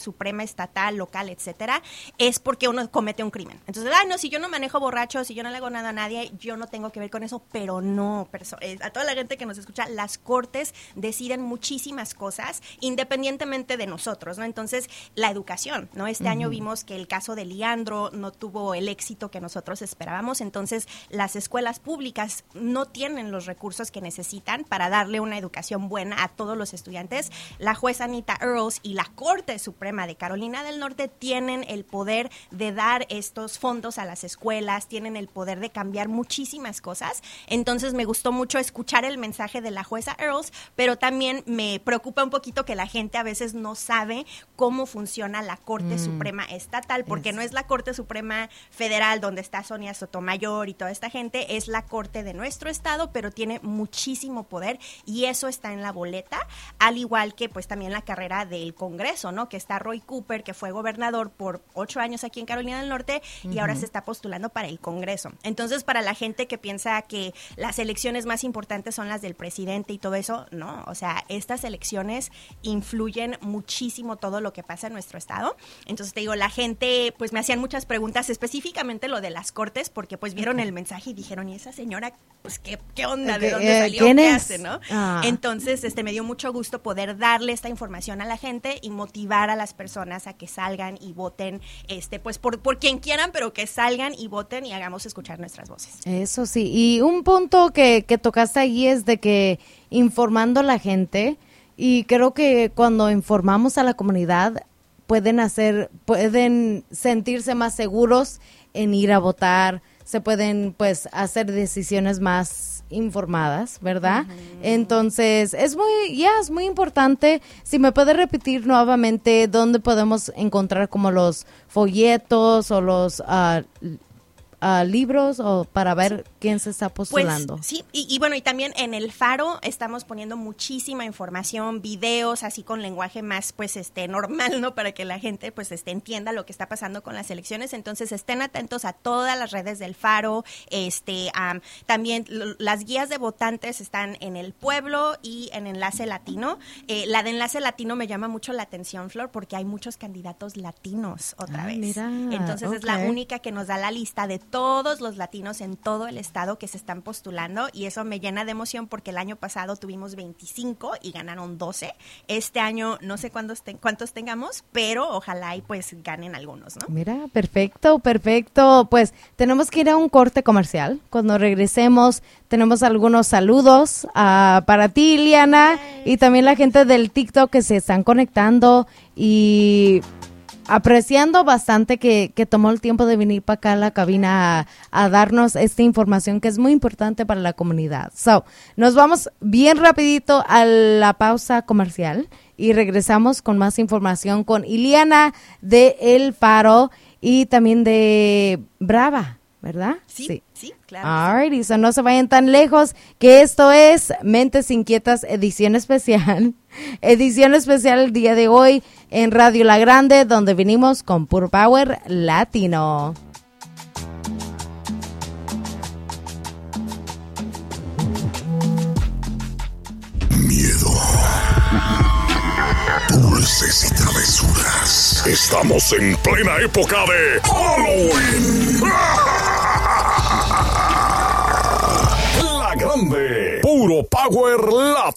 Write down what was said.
suprema, estatal, local, etcétera, es porque uno comete un crimen. Entonces, no, si yo no manejo borracho, si yo no le hago nada a nadie, yo no tengo que ver con eso, pero no, a toda la gente que nos escucha, las cortes deciden muchísimas cosas independientemente de nosotros, ¿no? Entonces, la educación, ¿no? Este año vimos que el caso de Leandro no tuvo el éxito que nosotros esperábamos, entonces las escuelas públicas no tienen los recursos que necesitan para darle una educación buena a todos los estudiantes. La jueza Anita Earls y la Corte Suprema de Carolina del Norte tienen el poder de dar estos fondos a las escuelas, tienen el poder de cambiar muchísimas cosas. Entonces me gustó mucho escuchar el mensaje de la jueza Earls, pero también me preocupa un poquito que la gente a veces no sabe cómo funciona la Corte Suprema Estatal, porque no es la Corte Suprema Federal donde está Sonia Sotomayor y toda esta gente, es la Corte de nuestro estado, pero tiene muchísimo poder y eso está en la boleta, al igual que pues también la carrera del Congreso, ¿no? Que está Roy Cooper, que fue gobernador por 8 años aquí en Carolina del Norte y ahora se está postulando para el Congreso. Entonces, para la gente que piensa que las elecciones más importantes son las del presidente y todo eso, no, o sea, estas elecciones influyen muchísimo todo lo que pasa en nuestro estado. Entonces, te digo, la gente pues me hacían muchas preguntas, específicamente lo de las cortes, porque pues vieron el mensaje y dijeron, ¿y esa señora, pues qué onda? ¿De dónde salió? ¿Qué hace, no? Entonces, me dio mucho gusto poder darle esta información a la gente y motivar a las personas a que salgan y voten, pues por quien quieran, pero que salgan y voten y hagamos escuchar nuestras voces. Eso sí, y un punto que tocaste ahí es de que informando a la gente, y creo que cuando informamos a la comunidad pueden sentirse más seguros en ir a votar, se pueden pues hacer decisiones más informadas, ¿verdad? Entonces, es muy importante. Si me puede repetir nuevamente dónde podemos encontrar como los folletos o los libros o para ver quién se está postulando. Pues, sí, y bueno, y también en el Faro estamos poniendo muchísima información, videos así con lenguaje más pues normal, ¿no? Para que la gente pues entienda lo que está pasando con las elecciones. Entonces, estén atentos a todas las redes del Faro. También las guías de votantes están en El Pueblo y en Enlace Latino. La de Enlace Latino me llama mucho la atención, Flor, porque hay muchos candidatos latinos otra vez. Mira, entonces es la única que nos da la lista de todos los latinos en todo el estado que se están postulando y eso me llena de emoción porque el año pasado tuvimos 25 y ganaron 12. Este año no sé cuántos tengamos, pero ojalá y pues ganen algunos, ¿no? Mira, perfecto. Pues tenemos que ir a un corte comercial. Cuando regresemos tenemos algunos saludos para ti, Ileana, y también la gente del TikTok que se están conectando y apreciando bastante que tomó el tiempo de venir para acá a la cabina a darnos esta información que es muy importante para la comunidad. Nos vamos bien rapidito a la pausa comercial y regresamos con más información con Ileana de El Faro y también de Brava, ¿verdad? Sí, claro. Alrighty, so no se vayan tan lejos, que esto es Mentes Inquietas, edición especial el día de hoy en Radio La Grande, donde venimos con Puro Power Latino. Miedo, dulces y travesuras. Estamos en plena época de Halloween. La Grande, Puro Power Latino.